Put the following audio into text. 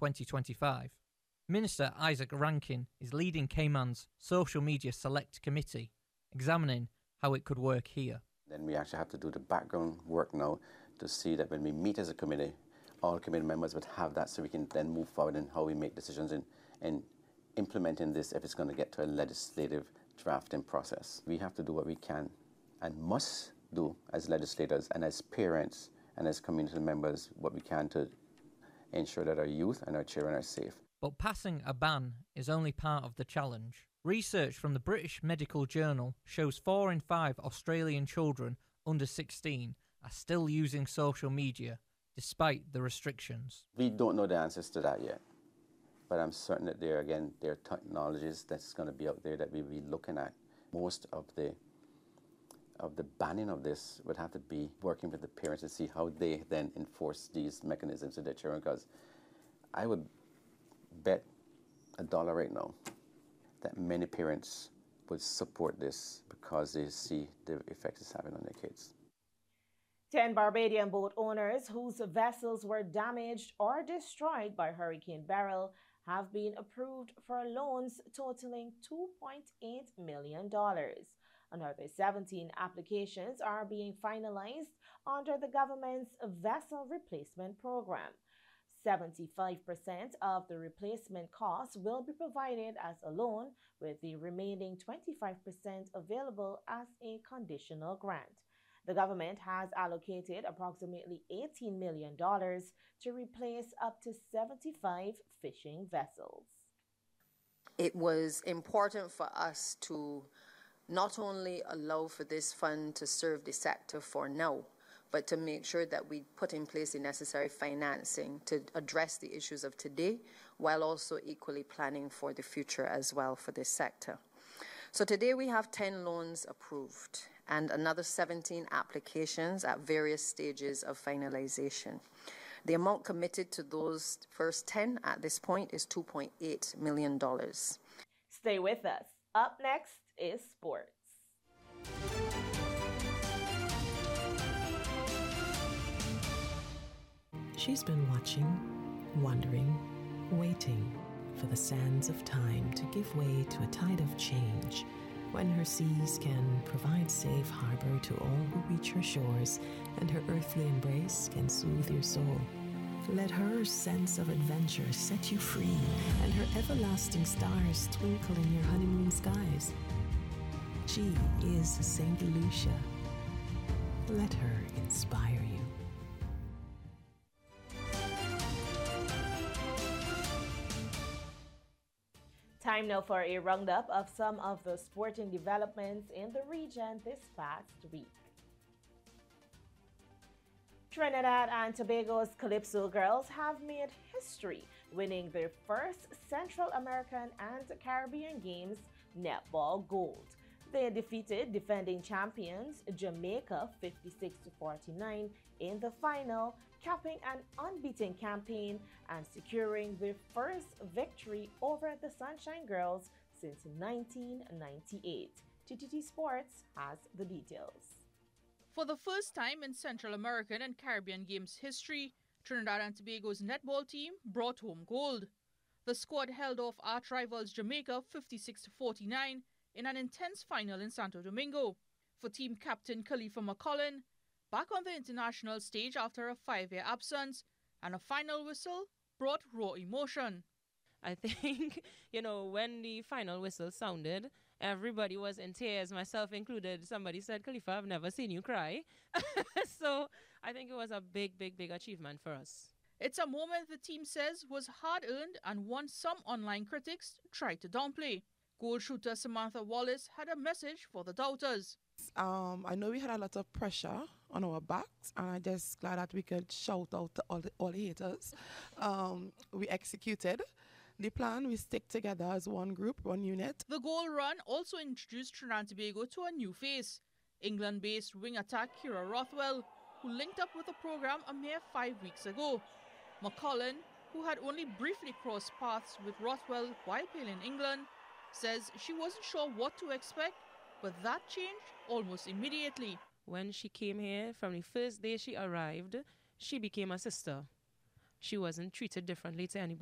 2025. Minister Isaac Rankin is leading Cayman's Social Media Select Committee, examining how it could work here. Then we actually have to do the background work now to see that when we meet as a committee, all committee members would have that so we can then move forward in how we make decisions in implementing this if it's going to get to a legislative drafting process. We have to do what we can and must do as legislators and as parents and as community members what we can to ensure that our youth and our children are safe. But passing a ban is only part of the challenge. Research from the British Medical Journal shows 4 in 5 Australian children under 16 are still using social media despite the restrictions. We don't know the answers to that yet, but I'm certain that there are technologies that's going to be out there that we'll be looking at. Most of the banning of this would have to be working with the parents to see how they then enforce these mechanisms to their children, because I would bet $1 right now that many parents would support this because they see the effects it's having on their kids. 10 Barbadian boat owners whose vessels were damaged or destroyed by Hurricane Beryl have been approved for loans totaling $2.8 million. Another 17 applications are being finalized under the government's vessel replacement program. 75% of the replacement costs will be provided as a loan, with the remaining 25% available as a conditional grant. The government has allocated approximately $18 million to replace up to 75 fishing vessels. It was important for us to not only allow for this fund to serve the sector for now, but to make sure that we put in place the necessary financing to address the issues of today, while also equally planning for the future as well for this sector. So today we have 10 loans approved and another 17 applications at various stages of finalization. The amount committed to those first 10 at this point is $2.8 million. Stay with us. Up next is sports. She's been watching, wondering, waiting for the sands of time to give way to a tide of change, when her seas can provide safe harbor to all who reach her shores, and her earthly embrace can soothe your soul. Let her sense of adventure set you free, and her everlasting stars twinkle in your honeymoon skies. She is St. Lucia. Let her inspire you. Time now for a roundup of some of the sporting developments in the region this past week. Trinidad and Tobago's Calypso girls have made history, winning their first Central American and Caribbean Games netball gold. They defeated defending champions Jamaica 56-49 in the final, capping an unbeaten campaign and securing their first victory over the Sunshine Girls since 1998. TTT Sports has the details. For the first time in Central American and Caribbean Games history, Trinidad and Tobago's netball team brought home gold. The squad held off arch rivals Jamaica 56-49 in an intense final in Santo Domingo. For team captain Khalifa McCollin, back on the international stage after a 5-year absence, and a final whistle brought raw emotion. I think, when the final whistle sounded, everybody was in tears, myself included. Somebody said, Khalifa, I've never seen you cry. So I think it was a big, big, big achievement for us. It's a moment the team says was hard-earned and one some online critics tried to downplay. Goal shooter Samantha Wallace had a message for the doubters. I know we had a lot of pressure on our backs, and I'm just glad that we could shout out to all the haters. We executed the plan. We stick together as one group, one unit. The goal run also introduced Trinidad and Tobago to a new face. England-based wing attack Kira Rothwell, who linked up with the program a mere 5 weeks ago. McCollin, who had only briefly crossed paths with Rothwell while playing in England, says she wasn't sure what to expect, but that changed almost immediately. When she came here, from the first day she arrived, she became a sister. She wasn't treated differently to anybody.